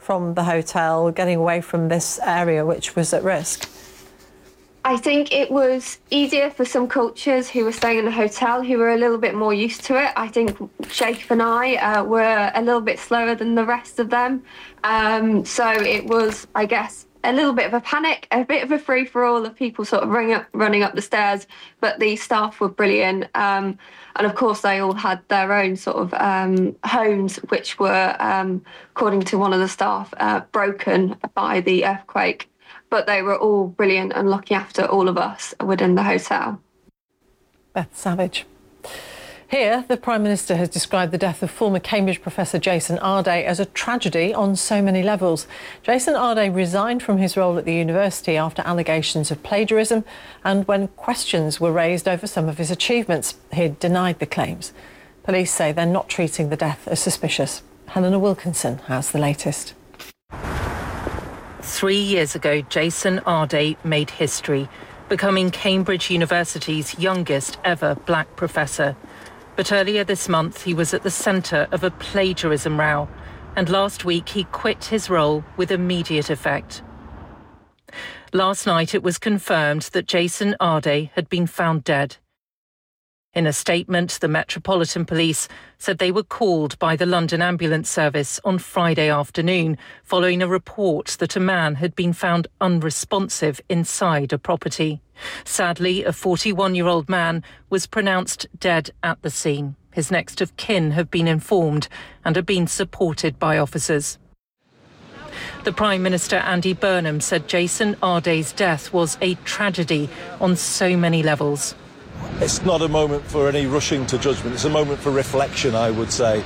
from the hotel, getting away from this area which was at risk? I think it was easier for some cultures who were staying in the hotel, who were a little bit more used to it. I think Jacob and I were a little bit slower than the rest of them. So it was, I guess, a little bit of a panic, a bit of a free-for-all of people sort of running up the stairs. But the staff were brilliant. And of course, they all had their own sort of homes, which were, according to one of the staff, broken by the earthquake. But they were all brilliant and looking after all of us within the hotel. Beth Savage. Here, the Prime Minister has described the death of former Cambridge professor Jason Arday as a tragedy on so many levels. Jason Arday resigned from his role at the university after allegations of plagiarism and when questions were raised over some of his achievements. He had denied the claims. Police say they're not treating the death as suspicious. Helena Wilkinson has the latest. 3 years ago, Jason Arday made history, becoming Cambridge University's youngest ever black professor. But earlier this month, he was at the centre of a plagiarism row, and last week he quit his role with immediate effect. Last night, it was confirmed that Jason Arday had been found dead. In a statement, the Metropolitan Police said they were called by the London Ambulance Service on Friday afternoon following a report that a man had been found unresponsive inside a property. Sadly, a 41-year-old man was pronounced dead at the scene. His next of kin have been informed and are being supported by officers. The Prime Minister, Andy Burnham, said Jason Arday's death was a tragedy on so many levels. It's not a moment for any rushing to judgment. It's a moment for reflection, I would say.